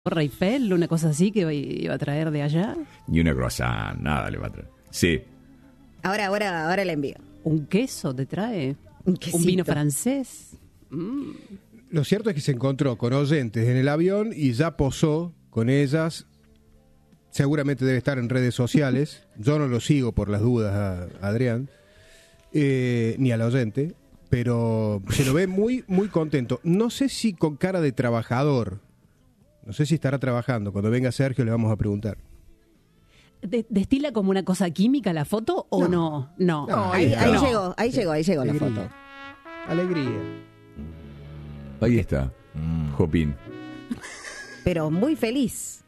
Torre Eiffel, una cosa así que iba a traer de allá. Ni una croissant, nada le va a traer. Sí. Ahora le envío. ¿Un queso te trae? Un quesito. ¿Un vino francés? Lo cierto es que se encontró con oyentes en el avión y ya posó con ellas. Seguramente debe estar en redes sociales. Yo no lo sigo por las dudas a Adrián, ni al oyente, pero se lo ve muy, muy contento. No sé si con cara de trabajador. No sé si estará trabajando. Cuando venga Sergio le vamos a preguntar. ¿Destila como una cosa química la foto o no? No. Ahí llegó la foto. Alegría. Ahí está. Jopín. Pero muy feliz.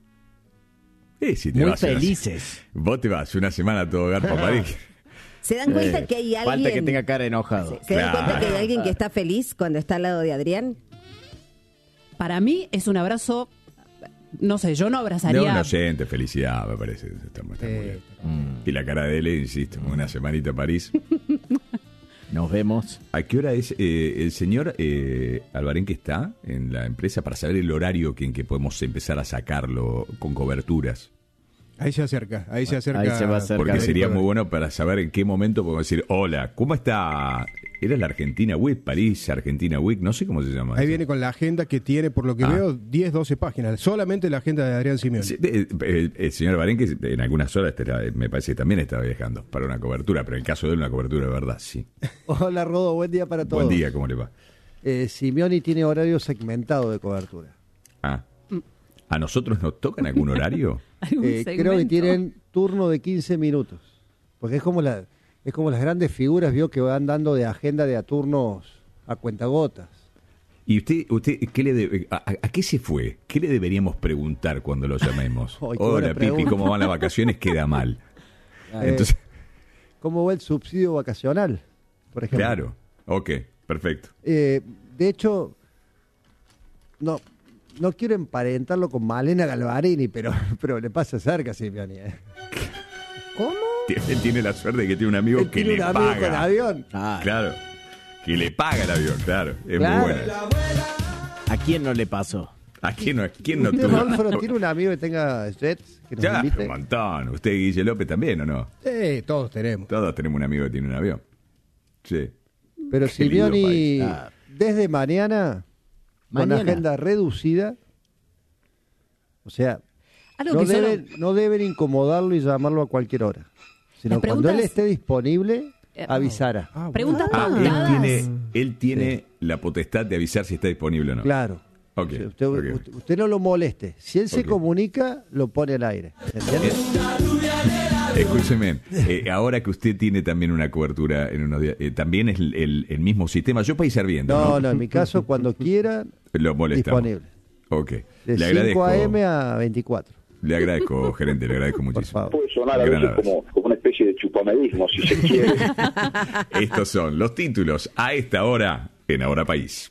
Si te Muy vas felices. Vos te vas una semana a todo hogar para París. ¿Se dan cuenta que hay alguien? Falta que tenga cara enojado. ¿Se dan cuenta que hay alguien que está feliz cuando está al lado de Adrián? Para mí es un abrazo, no sé, yo no abrazaría. De un oyente, felicidad, me parece. Está muy bien. Y la cara de él, insisto, una semanita a París. Nos vemos. ¿A qué hora es el señor Albarén que está en la empresa para saber el horario en que podemos empezar a sacarlo con coberturas? Ahí se acerca. Ahí se va a acercar. Porque sería muy bueno para saber en qué momento podemos decir, hola, ¿cómo está? ¿Era la Argentina Week? París, Argentina Week, no sé cómo se llama. Ahí eso. viene con la agenda que tiene, por lo que veo, 10, 12 páginas. Solamente la agenda de Adrián Simeone. Sí, el señor Albarén, que en algunas horas me parece que también estaba viajando para una cobertura, pero en el caso de él una cobertura de verdad, sí. Hola Rodo, buen día para todos. Buen día, ¿cómo le va? Simeone tiene horario segmentado de cobertura. ¿A nosotros nos tocan algún horario? Creo que tienen turno de 15 minutos. Porque es como las grandes figuras, vio, que van dando de agenda de a turnos a cuentagotas. ¿Y usted qué a qué se fue? ¿Qué le deberíamos preguntar cuando lo llamemos? Hola, Pipi, ¿cómo van las vacaciones? Queda mal. Entonces, ¿Cómo va el subsidio vacacional, por ejemplo? claro, ok, perfecto. De hecho, no quiero emparentarlo con Malena Galvarini, pero le pasa cerca, Simeone. ¿Cómo? Él tiene la suerte de que tiene un amigo que ¿Tiene le un amigo paga. con avión? Claro, que le paga el avión, claro. Es Claro. muy buena. ¿A quién no le pasó? ¿A quién no ¿Usted, tuvo? Rodolfo, tiene un amigo que tenga jets que nos Ya, invite? un montón. ¿Usted, Guille López, también o no? Sí, todos tenemos. Todos tenemos un amigo que tiene un avión. Sí. Pero Qué lindo Simeone, país. desde mañana, con Mañana. agenda reducida, o sea, Algo que solo- no deben incomodarlo y llamarlo a cualquier hora, sino Las cuando él preguntas- esté disponible, avisará. Preguntas Él pautadas. tiene la potestad de avisar si está disponible o no. Claro. Ok, O sea, usted, ok. usted no lo moleste. Si él se Ok. comunica, lo pone al aire. ¿Entiende? Escúcheme, ahora que usted tiene también una cobertura en unos días, también es el mismo sistema. Yo para ir serviendo, No, en mi caso, cuando quiera, Lo molestamos. disponible. Ok. De Le 5 agradezco, a.m. a 24. le agradezco, gerente, le agradezco muchísimo. favor. Puede sonar a Gran veces abrazo. como una especie de chupamedismo, si se quiere. Estos son los títulos a esta hora en Ahora País.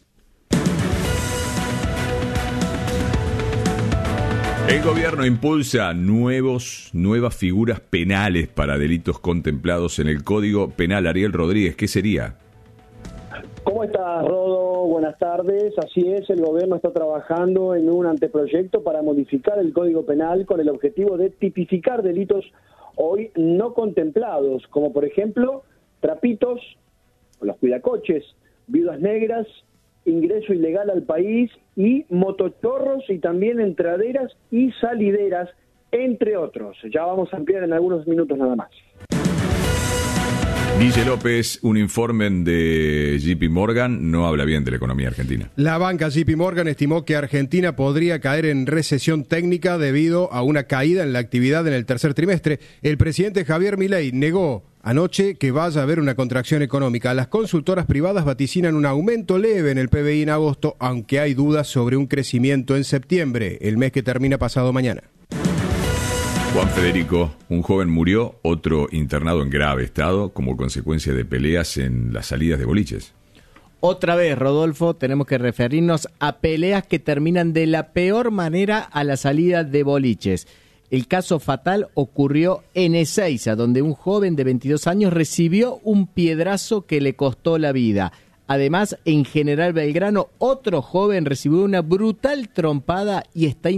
El gobierno impulsa nuevas figuras penales para delitos contemplados en el Código Penal. Ariel Rodríguez, ¿qué sería? ¿Cómo estás, Rodo? Buenas tardes. Así es, el gobierno está trabajando en un anteproyecto para modificar el Código Penal con el objetivo de tipificar delitos hoy no contemplados, como por ejemplo trapitos, los cuidacoches, viudas negras, ingreso ilegal al país y motochorros y también entraderas y salideras, entre otros. Ya vamos a ampliar en algunos minutos nada más. Guille López, un informe de JP Morgan no habla bien de la economía argentina. La banca JP Morgan estimó que Argentina podría caer en recesión técnica debido a una caída en la actividad en el tercer trimestre. El presidente Javier Milei negó anoche que vaya a haber una contracción económica. Las consultoras privadas vaticinan un aumento leve en el PBI en agosto, aunque hay dudas sobre un crecimiento en septiembre, el mes que termina pasado mañana. Juan Federico, un joven murió, otro internado en grave estado como consecuencia de peleas en las salidas de boliches. Otra vez, Rodolfo, tenemos que referirnos a peleas que terminan de la peor manera a la salida de boliches. El caso fatal ocurrió en Ezeiza, donde un joven de 22 años recibió un piedrazo que le costó la vida. Además, en General Belgrano, otro joven recibió una brutal trompada y está